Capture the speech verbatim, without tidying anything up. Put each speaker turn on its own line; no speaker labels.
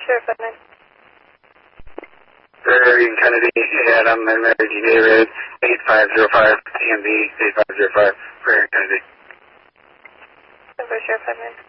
Sheriff Edmund.
Prairie and Kennedy, Adam and Mary G. David, eight five zero five, T M B, eight five zero five, Prairie and Kennedy.
Over Sheriff Edmund.